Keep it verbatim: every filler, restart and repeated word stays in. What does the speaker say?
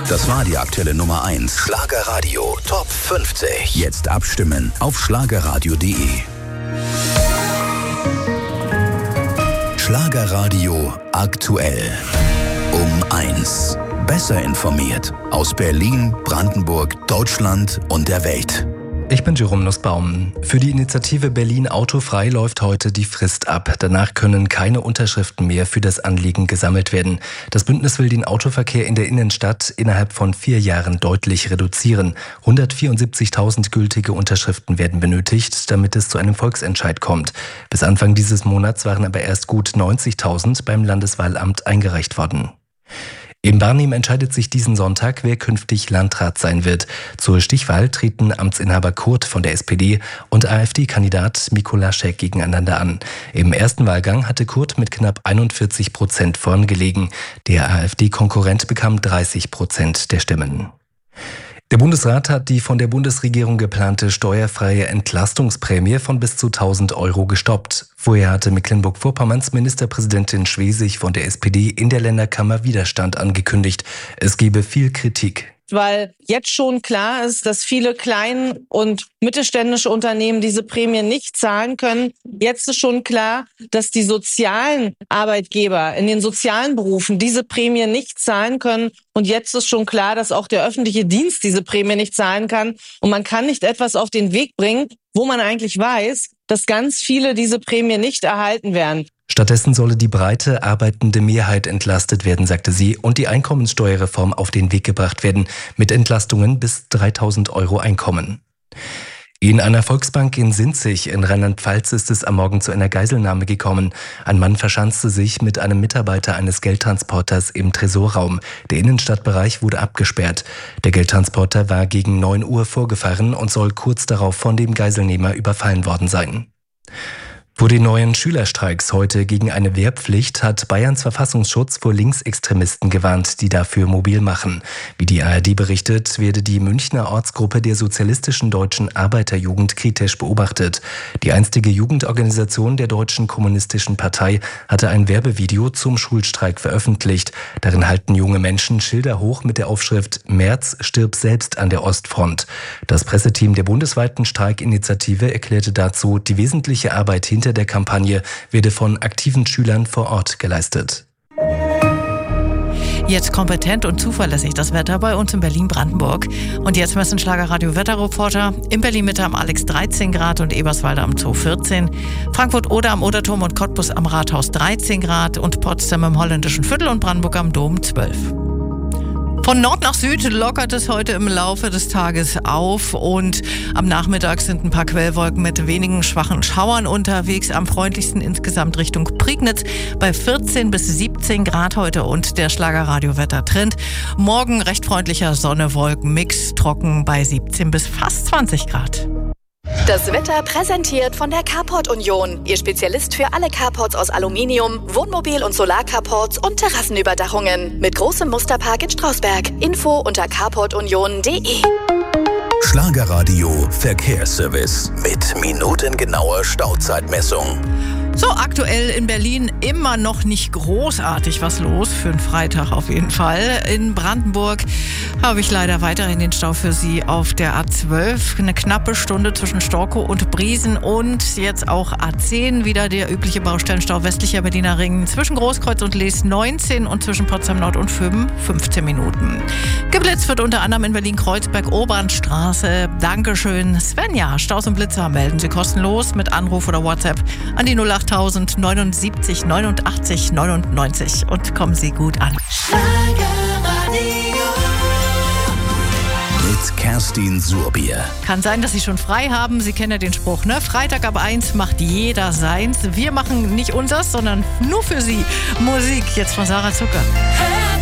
Das war die aktuelle Nummer eins. Schlagerradio Top fünfzig. Jetzt abstimmen auf schlagerradio punkt de. Schlagerradio aktuell. Um eins. Besser informiert. Aus Berlin, Brandenburg, Deutschland und der Welt. Ich bin Jerome Nussbaum. Für die Initiative Berlin Autofrei läuft heute die Frist ab. Danach können keine Unterschriften mehr für das Anliegen gesammelt werden. Das Bündnis will den Autoverkehr in der Innenstadt innerhalb von vier Jahren deutlich reduzieren. hundertvierundsiebzigtausend gültige Unterschriften werden benötigt, damit es zu einem Volksentscheid kommt. Bis Anfang dieses Monats waren aber erst gut neunzigtausend beim Landeswahlamt eingereicht worden. In Barnim entscheidet sich diesen Sonntag, wer künftig Landrat sein wird. Zur Stichwahl treten Amtsinhaber Kurt von der S P D und AfD-Kandidat Mikolaschek gegeneinander an. Im ersten Wahlgang hatte Kurt mit knapp einundvierzig Prozent vorn gelegen. Der AfD-Konkurrent bekam dreißig Prozent der Stimmen. Der Bundesrat hat die von der Bundesregierung geplante steuerfreie Entlastungsprämie von bis zu tausend Euro gestoppt. Vorher hatte Mecklenburg-Vorpommerns Ministerpräsidentin Schwesig von der S P D in der Länderkammer Widerstand angekündigt. Es gebe viel Kritik. Weil jetzt schon klar ist, dass viele kleine und mittelständische Unternehmen diese Prämie nicht zahlen können. Jetzt ist schon klar, dass die sozialen Arbeitgeber in den sozialen Berufen diese Prämie nicht zahlen können. Und jetzt ist schon klar, dass auch der öffentliche Dienst diese Prämie nicht zahlen kann. Und man kann nicht etwas auf den Weg bringen, wo man eigentlich weiß, dass ganz viele diese Prämie nicht erhalten werden. Stattdessen solle die breite arbeitende Mehrheit entlastet werden, sagte sie, und die Einkommenssteuerreform auf den Weg gebracht werden, mit Entlastungen bis dreitausend Euro Einkommen. In einer Volksbank in Sinzig in Rheinland-Pfalz ist es am Morgen zu einer Geiselnahme gekommen. Ein Mann verschanzte sich mit einem Mitarbeiter eines Geldtransporters im Tresorraum. Der Innenstadtbereich wurde abgesperrt. Der Geldtransporter war gegen neun Uhr vorgefahren und soll kurz darauf von dem Geiselnehmer überfallen worden sein. Vor den neuen Schülerstreiks heute gegen eine Wehrpflicht hat Bayerns Verfassungsschutz vor Linksextremisten gewarnt, die dafür mobil machen. Wie die A R D berichtet, werde die Münchner Ortsgruppe der Sozialistischen Deutschen Arbeiterjugend kritisch beobachtet. Die einstige Jugendorganisation der Deutschen Kommunistischen Partei hatte ein Werbevideo zum Schulstreik veröffentlicht. Darin halten junge Menschen Schilder hoch mit der Aufschrift „Merz stirb selbst an der Ostfront". Das Presseteam der bundesweiten Streikinitiative erklärte dazu, die wesentliche Arbeit hinter der Kampagne werde von aktiven Schülern vor Ort geleistet. Jetzt kompetent und zuverlässig das Wetter bei uns in Berlin-Brandenburg. Und jetzt messen Schlagerradio-Wetterreporter. In Berlin-Mitte am Alex dreizehn Grad und Eberswalde am Zoo vierzehn. Frankfurt-Oder am Oderturm und Cottbus am Rathaus dreizehn Grad und Potsdam im holländischen Viertel und Brandenburg am Dom zwölf. Von Nord nach Süd lockert es heute im Laufe des Tages auf und am Nachmittag sind ein paar Quellwolken mit wenigen schwachen Schauern unterwegs. Am freundlichsten insgesamt Richtung Prignitz bei vierzehn bis siebzehn Grad heute und der Schlagerradio-Wettertrend. Morgen recht freundlicher Sonne-Wolken-Mix, trocken bei siebzehn bis fast zwanzig Grad. Das Wetter präsentiert von der Carport Union. Ihr Spezialist für alle Carports aus Aluminium, Wohnmobil- und Solarcarports und Terrassenüberdachungen. Mit großem Musterpark in Strausberg. Info unter carport union punkt de. Schlagerradio Verkehrsservice mit minutengenauer Stauzeitmessung. So, aktuell in Berlin immer noch nicht großartig was los, für einen Freitag auf jeden Fall. In Brandenburg habe ich leider weiterhin den Stau für Sie auf der A zwölf. Eine knappe Stunde zwischen Storkow und Briesen und jetzt auch A zehn, wieder der übliche Baustellenstau westlicher Berliner Ring zwischen Großkreuz und Lees neunzehn und zwischen Potsdam Nord und Föben fünfzehn Minuten. Geblitzt wird unter anderem in Berlin-Kreuzberg, Obernstraße. Dankeschön. Svenja, Staus und Blitzer melden Sie kostenlos mit Anruf oder WhatsApp an die null acht tausend neunundsiebzig neunundachtzig neunundneunzig und kommen Sie gut an. Mit Kerstin Surbier. Kann sein, dass Sie schon frei haben. Sie kennen ja den Spruch, ne? Freitag ab eins macht jeder seins. Wir machen nicht unseres, sondern nur für Sie Musik. Jetzt von Sarah Zucker.